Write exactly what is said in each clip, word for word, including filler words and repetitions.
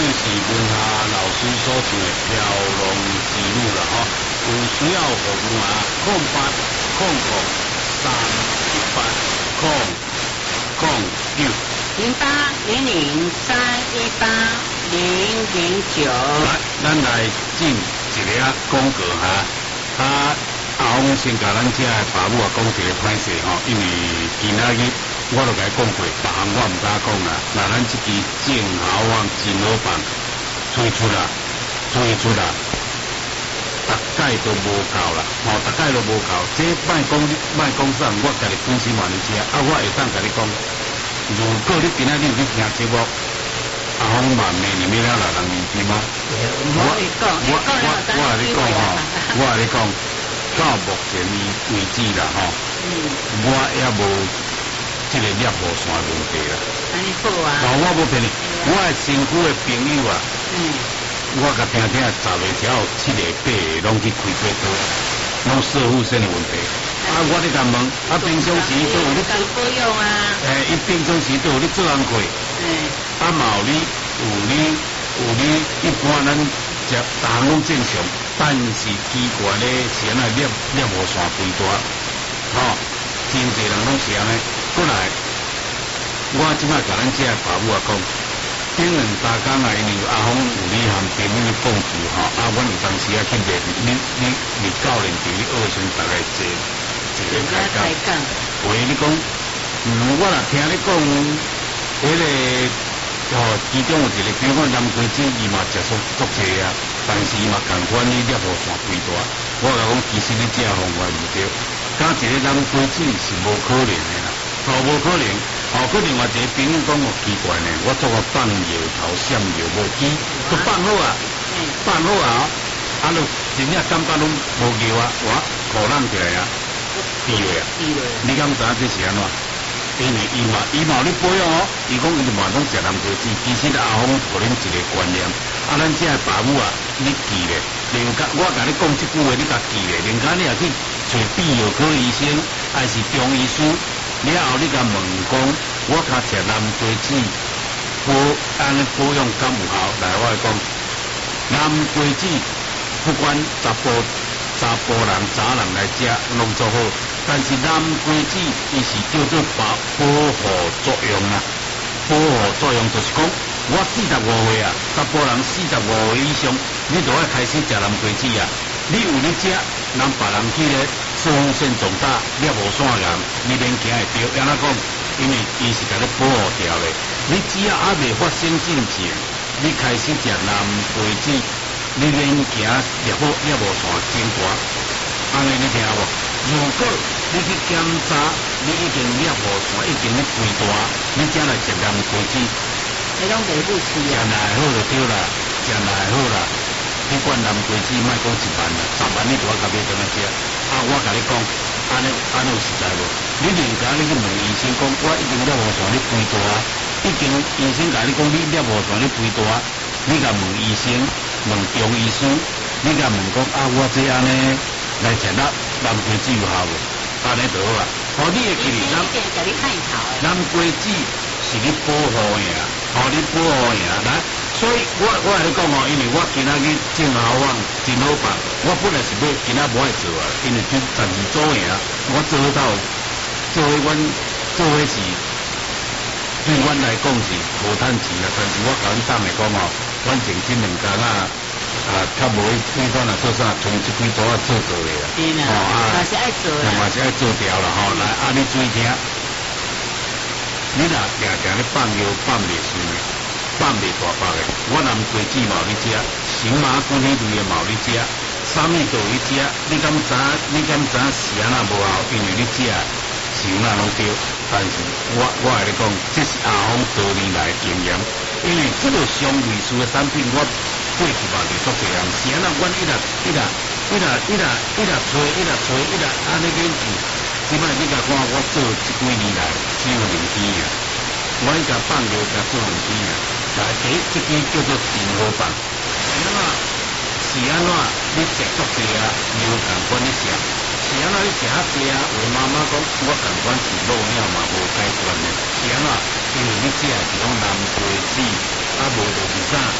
是文下老师所唱的《飘龙之路》了哈。有需要服务啊，空八空五三一八空空九零八零零三一八零零九。 来，咱来进一个广告哈。啊，阿翁先甲咱遮的爸母啊讲一个歹势吼，因为今仔日我就甲伊讲过，别项我毋敢讲啦。那咱即支正好王真好棒推出啦，推出啦。大概都无够啦，吼、哦，大概都无够。这卖讲卖讲啥，我家己本身嘛你知啊，啊，我会当甲你讲，如果你今仔日有去听节目，阿峰万面里面了啦，人面知吗？ 我我我我我甲你讲吼，我甲你讲，到目前为止啦吼，嗯，我也无即个尿无线问题啦。 安尼好啊。 哦，我无骗你，我的身躯的朋友啊。嗯。我甲听听十个只要七个八个拢去开过刀，拢射护腺的问题。啊，我咧甲问，啊平常时都有咧做保养啊。 诶，伊平常时都有咧做工课。嗯。啊，嘛有你有你有你，一般咱食逐项拢正常，但是奇怪咧，是安那尿尿无线肥大，吼、哦，真侪人拢是安尼。过来，我即摆甲咱遮爸母啊讲。顶两三工啊，因为阿峰有你含朋友讲住吼，啊，阮有当时啊去练，你你你教练伫你学时阵，大概坐一个开讲。喂，你讲，嗯，我若听你讲，迄、那个哦，其中有一个，比如讲南瓜子，伊嘛食足足济啊，但是伊嘛共款你尿无线肥大。我甲讲，其实你这方法毋对，加一个南瓜子是无可能的啦，哦，无可能。哦，佮另外一个朋友讲我奇怪呢，我做个放药头闪药无机，都放好啊，放好啊，啊，就真正感觉拢无药啊，我苦冷起来啊，低落啊，你敢知影这是安怎？因为伊嘛，伊嘛有咧保养哦，伊讲伊就嘛拢食南瓜子，其实阿峰互恁一个观念，啊，咱遮个爸母啊，你记咧，人家我甲你讲即句话，你甲记咧，人家你也去找泌尿科医生，还是中医师。了后，你甲问讲，我较食南瓜子，保安尼保养敢有效？来，我来讲，南瓜子不管查甫查甫人、查人来食，拢做好。但是南瓜子伊是叫做保保护作用啊，保护作用就是讲，我四十五岁啊，查甫人四十五岁以上，你就要开始食南瓜子啊。你有你食，人别人去咧。射护腺肿大，尿无线癌，你免惊会着。安怎讲？因为伊是甲你保护掉咧。你只要还未发生进前，你开始食南瓜子，你免惊尿无尿无线增大。安尼你听无？如果你去检查，你已经尿无线已经咧肥大，你才来食南瓜子。 你拢袂好吃啊？ 食来好就对啦，食来好啦。你管南瓜子，莫讲一万啦，十万你都要甲买怎样食？啊，我甲你讲，安尼安尼有实在无？你人家你去问医生讲，我已经尿无线你肥大，已经医生甲你讲你尿无线你肥大，你甲问医生，问中医师，你甲问讲啊，我这安尼来食南南瓜子有效无？安尼就好啦。哦，你会记哩，南南瓜子是你保护的啦，哦，你保护的啦，来。所以我我来讲哦，因为我今仔日正好旺真好办，我本来是要今仔无爱做啊，因为就暂时做下啊，我做到做伙阮做伙是对阮来讲是无趁钱啦，但是我甲阮当来讲哦，阮前真两工啊啊，较无去算啊做啥，从即几组啊做做咧啊， 哦啊，嘛是爱做啦， 嘛是爱做掉啦吼，来啊你注意听，你若定定咧放药放袂顺诶。放袂大包的，我南瓜子嘛有你食，荨麻菇迄类的嘛有你食，啥物都有你食。你敢知？你敢知是安那无效？因为你食是安那拢对。但是我我来讲，这是阿峰多年来经验，因为这个相类似的产品，我过去嘛就做这样。是安那，阮一来一来一来一来一来吹，一来吹，一来安尼研究。即摆你甲看我做这几年来只有两支啊，我伊甲放药甲做两支啊。来，第一这支叫做真好棒，是安怎？是安怎？你食足济啊，又共款你食，是安怎？你食较济啊？我妈妈讲，我共款是老鸟嘛，无解决的，是安怎？因为你食的是讲南瓜子，啊无就是啥，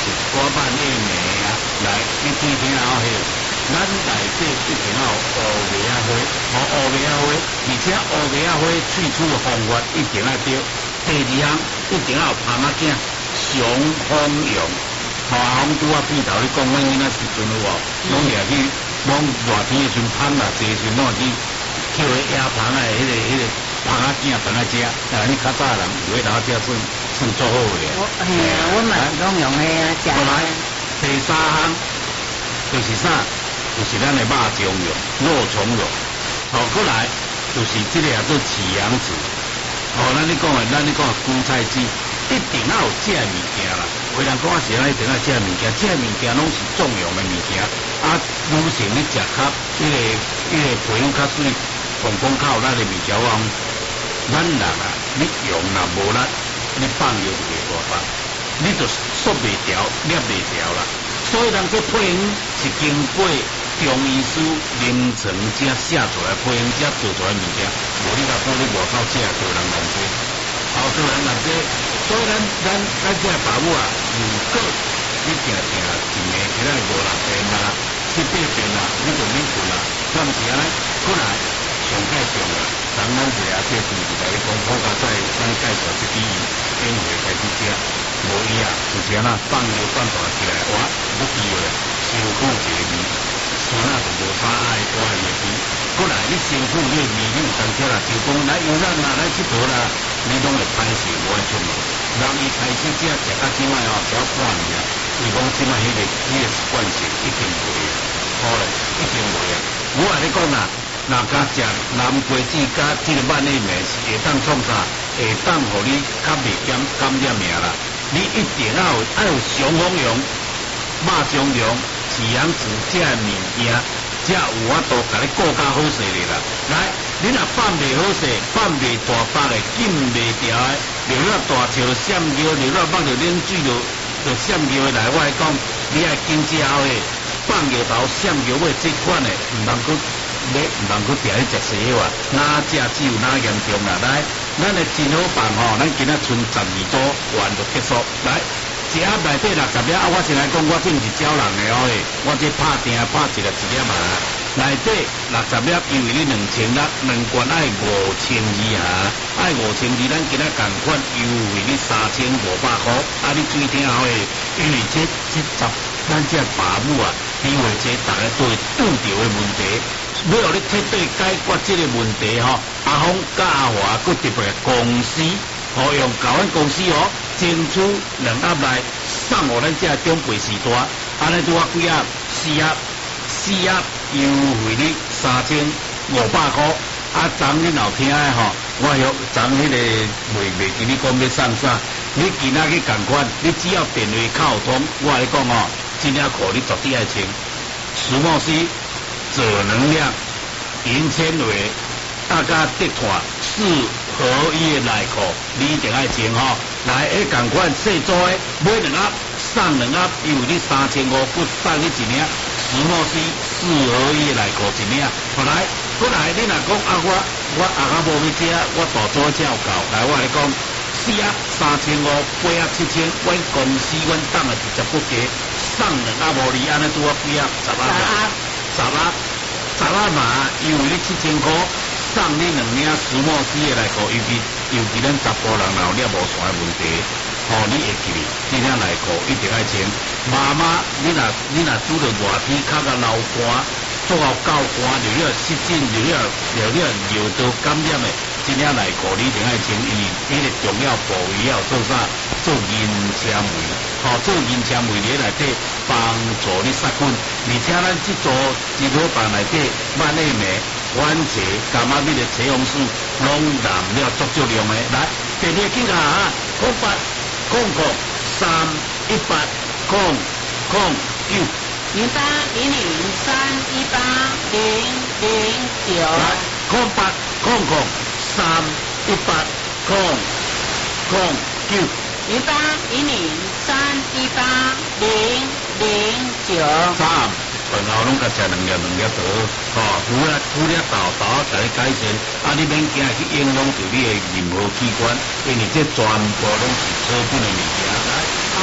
瓜板叶梅啊，来，你听听后迄，咱内底一定要有乌梅啊花，哦乌梅啊花，而且乌梅啊花萃取的方法一定要对。第二项一定要有芳仔囝，雄蜂蛹。吼，啊，阮拄啊边头咧讲，阮囡仔时阵有无，拢掠去，拢热天诶时阵芳啊，坐时拢去捡迄野芳啊，迄个迄个芳仔囝等来食。啊，你较早人有迄老食算算做好诶。 我嘿啊，我嘛拢用迄啊食。 过来，第三项就是啥？就是咱诶肉苎肉、肉苁肉。吼，过来就是即个也做饲养子。哦，咱你讲诶，咱你讲诶韭菜籽，一定要有这物件啦。有人讲啊，是咱一定要这物件，这物件拢是重要诶物件。啊，女性你食较迄个迄个皮肤较水，膀胱较有力诶物件，我讲咱人啊，你用若无力，你放药就袂大放，你就缩袂调、捏袂调啦。所以人这配方是经过中医师临床才写出来，配方才做出来物件，无你甲讲你外口食多人弄济，哦多人弄济，所以咱咱咱这爸母啊，如果你定定一暝起来五六遍啦、七八遍啦，你就免困啦，敢毋是安尼？过来上介重啦，咱咱一下这边就来讲，好甲再咱介绍一支烟会开始食，无伊啊，就是安那放药放大起来，哇，不低个，辛苦一个味。酸啊就无啥爱我的味道，过来你辛苦你味你有当吃啦，就讲来游览啦，来佚佗啦，你拢会歹势无爱出门。人伊开始只食到即摆哦，只要半年啊，伊讲即摆迄个迄个习惯性一定袂啊，好咧，一定袂啊。我话你讲啦，若甲食南瓜子甲即个万利梅是会当创啥？会当互你较袂减感染命啦。你一定要有要有雄蜂蛹、肉苎蛹。饲养子这物件，才有法度甲你顾较好势咧啦。来，你若放袂好势，放袂大腹的，紧袂调的，流了大潮就闪尿，流了放着冷水就就闪尿的来。我来讲，你爱紧只后的放尿头闪尿尾这款的，毋通去你毋通去定去食西药啊。哪只只有哪严重啦？来，咱的真好办吼，咱今仔剩十二组，完就结束。来。一盒内底六十粒，啊！我先来讲，我这毋是招人的哦，我这拍定拍一个一粒嘛。内底六十粒，因为你两千粒，两罐爱五千二下，爱五千二，咱今仔共款优惠你三千五百块。啊，你水听好诶，因为这这十咱这爸母啊，因为这大家都会拄到的问题，要互你彻底解决这个问题吼。阿峰甲阿华，佮特别公司。好用搞阮公司哦，争取两盒来送互咱这长辈时代，安尼拄啊几盒，四盒，四盒优惠你三千五百块。啊，昨你老听诶吼，我有昨迄个袂袂记你讲要送啥，你今仔去共款，你只要电话靠通，我来讲哦，真正裤你绝对爱穿，石墨烯、左能量、银纤维。大家得看四合一的内裤，你一定爱穿吼。来，迄共款细组的买两盒送两盒，因为你三千五，不送你一领石墨烯四合一的内裤一领。后来，过来你若讲啊，我我阿卡无要食，我大组才有够。来，我来讲，四盒三千五，八盒七千，阮公司阮当的直接不加，送两盒无你，安尼拄啊几盒？十盒，十盒，十盒嘛，因为你七千块。送你两领石墨烯的内裤，尤其尤其咱查甫人若有尿无线的问题，吼、哦，你会记哩，这领内裤一定爱穿。妈妈，你若你若拄着热天较个流汗，做到够汗，流了湿疹，流了流了尿道感染的，这领内裤你一定爱穿，因为迄个重要部位要做啥？做银纤维，吼、哦，做银纤维咧内底帮助你杀菌，而且咱这组一号房内底万利梅。番茄、柑仔米的茄红素，拢含了足足量的。来，第二记下啊，空八空空三一八空空九， 零八零零三一八零零九。 来，空八空空三一八空空九， 零八零零三一八零零九。 三。饭后拢甲食两粒两粒倒，吼，敷了敷了豆豆，甲你改善，啊，你免惊去影响到你的任何器官，因为这全部拢是草本的物件。来，阿婆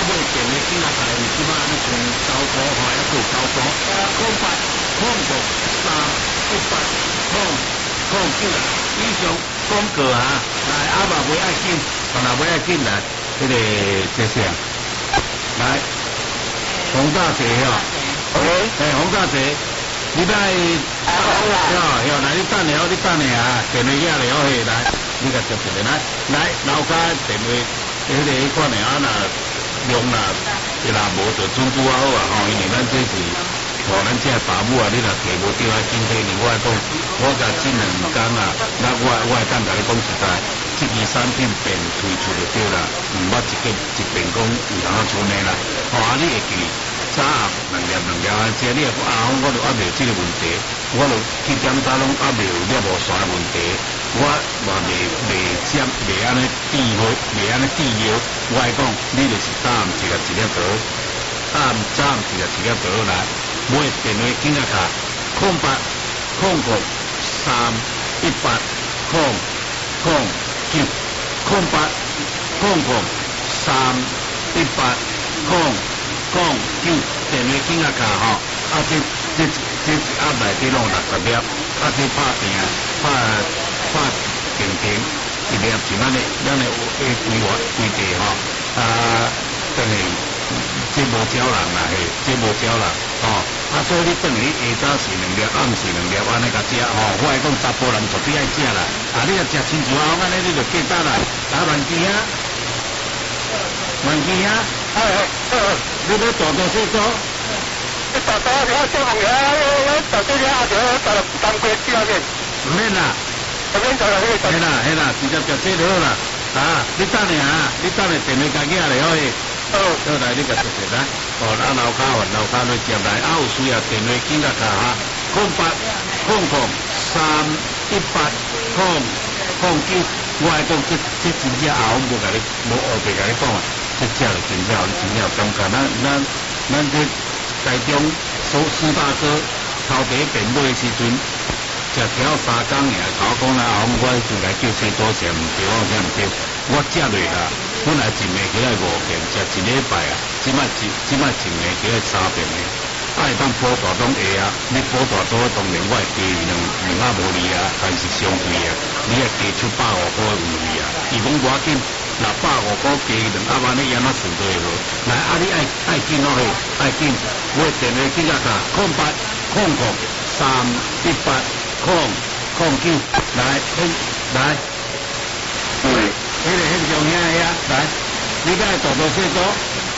买电话囡仔台，你即摆安尼从高高吼，还做高高，空八空五三一八空空九啦。以上广告啊，来阿爸袂爱紧，但若袂爱紧来，迄个这些来洪大姐吼，哎洪大姐，你来啊好哟，来你等下，你等下啊，电话遐了嘿，来你甲接一个来，来楼下电话，迄个迄款的啊那用啦，伊若无就准拄啊好啊吼，因为咱这是。吼，咱这爸母啊，你若摕无着啊，今天呢，我讲，我甲这两工啊，那我我会当甲你讲实在，这支产品变推出就对啦，毋捌一个一遍讲有通啊存的啦。吼，啊，你会记早两粒两粒啊，这你啊，我就还没有这个问题，我就去检查拢还没有了无线的问题，我嘛未未接未安尼低好，未安尼低腰，我来讲，你就是早暗一粒一粒倒，暗早暗一粒一粒倒来。买电话紧仔卡，空八空五三一八空空九，空八空五三一八空空九，电话紧仔卡吼，啊这这这一盒内底拢六十粒，啊这拍平拍拍平平一粒就咱的咱的诶规划规地吼，啊等于这无少人啦嘿，这无少人吼。啊，所以你等于下早是两粒，暗是两粒，安尼甲食吼。我来讲，查甫人绝对爱食啦。啊，你若食亲像啊，安尼你就记得啦。打万记啊，万记啊，哎哎，你要大多细多？你大多了小朋友，我大多了就大了三过几下面。唔免啦，唔免就係呢個。係啦係啦，直接食這就好啦。啊，你等下啊，你等下電話家己嚟可以。好，好来，你甲直接来，哦，啊楼骹换楼骹来接来，啊有需要电话紧甲卡哈，空八空空三一八空空九，我来讲这这真正啊，我无甲你无后白甲你讲啊，这只就真正你真正有感觉，咱咱咱这台中苏苏大哥头第一遍买的时阵，食条三工尔，甲我讲啦，后我就来叫车多些，唔对，我啥唔对，我食落啦。本来一暝起来五遍，食一礼拜啊，即摆一即摆一暝起来三遍的，啊会当补大拢会啊，你补大多当然我会加两两啊无哩啊，但是相对啊，你会加出百五块有哩啊，伊讲无要紧，若百五块加两啊万你安怎算都会好。来，啊你爱爱紧咯嘿，爱紧，我电话记下卡，空八空空三一八空空九，来，来，对。迄个迄种遐遐，来，你该大多细多？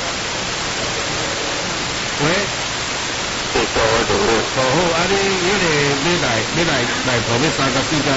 喂，大多大多。哦好，啊你迄个你来你来来做要三个四个？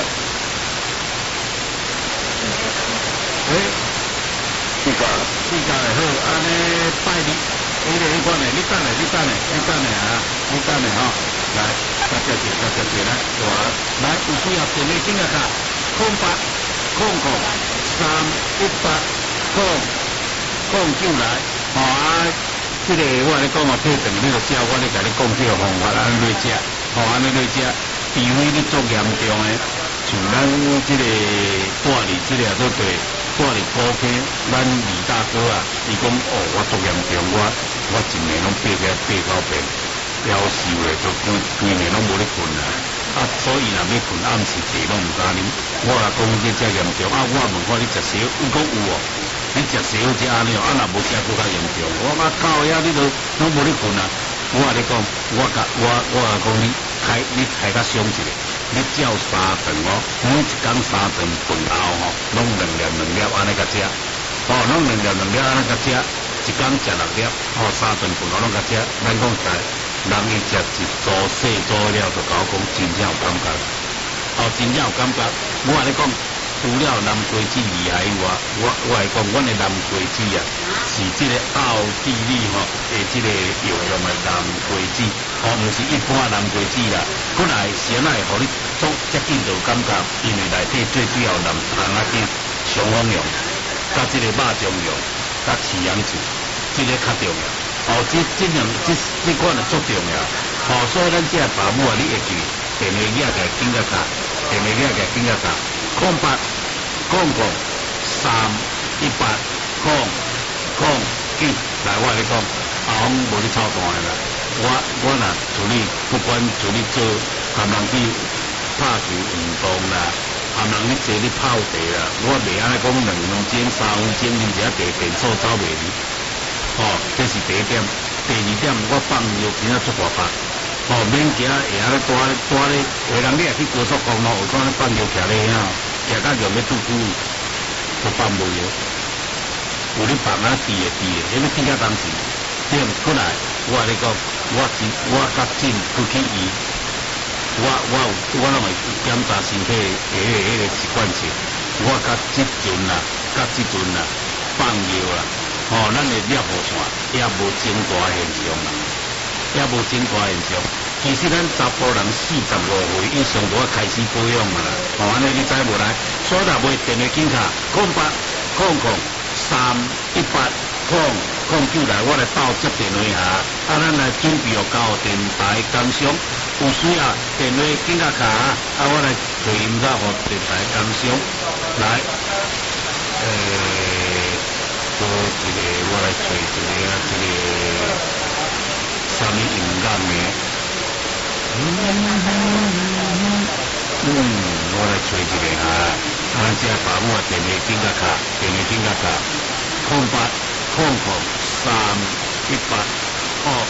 喂，四个，四个好，安尼拜你，迄个迄款的，你等下，你等下，你等下啊，你等下吼，来，大家姐，大家姐来，做啊，来，有需要电话进来卡，空八空空。三一八空空九来，吼啊！这个我来讲啊，配等你个照我咧甲你讲这个方法安尼食，吼安尼来食，除非你做严重诶，像咱这个带哩这个做对，带哩高科，咱李大哥啊，伊讲哦，我做严重，我我一年拢爬起来爬到病，夭寿咧，就规规年拢无咧困啊。啊，所以若要困暗时茶拢唔敢啉。我若讲这遮严重，啊，我问看你食烧，伊讲有哦。你食烧只安尼哦，啊，若无食搁较严重。我讲靠呀，你都拢无咧困啊。我甲你讲，我甲我我甲讲你开你开较伤一个，你照三顿哦，每一工三顿饭后吼，拢两粒两粒安尼甲食。哦，拢两粒两粒安尼甲食，一工食六粒，哦，三顿饭后拢甲食。咱讲实在。人伊食一组细组了，就甲我讲真正有感觉，哦，真正有感觉。我甲你讲，除了南瓜子厉害以外，我我来讲，阮的南瓜子啊，是这个奥地利吼的这个药用的南瓜子，哦，唔是一般南瓜子啦。本来先来互你做接近就有感觉，因为内底最主要南糖啊丁、雄黄用，甲这个肉酱用，甲饲养酒，这个较重要。哦，这这样这这款是足重要。哦，所以咱这爸母啊，你会记电话页个紧个卡，电话页个紧个卡，空八空空三一八空空九来，我咧讲，阿翁无咧操蛋的啦。我我若处理，不管处理做，含人去拍球运动啦，含人去坐咧泡茶啦，我袂安尼讲两两钟三分钟，恁只地电数走袂离。哦，这是第一点。第二点，我放药真正足大把。哦，免惊会安尼带带咧，有人你也去高速公路，有看咧放药徛咧遐，徛到药要拄久，都放无药。有咧放啊，滴的滴的，迄个滴啊当时，点过来，我咧讲，我真我较紧去去医，我我有我拢会检查身体的迄个迄个习惯性，我较即阵啦，较即阵啦，放药啦，哦，咱的尿路线也无增大现象啦，也无增大现象。其实咱查甫人四十五岁以上都要开始保养嘛啦，哦，安尼你知无来？所以若袂电话警察，空八空空。三一八空空九来，我来报接电话下，啊，咱来准备哦交电台工商，有需要电话紧甲卡，啊，我来找音乐互电台工商来，诶、欸，多一个我来找一个啊，这个啥物音乐的，嗯，嗯，我来找一个哈。啊，即个把我电话紧甲卡，电话紧甲卡，空八空空三一八，哦。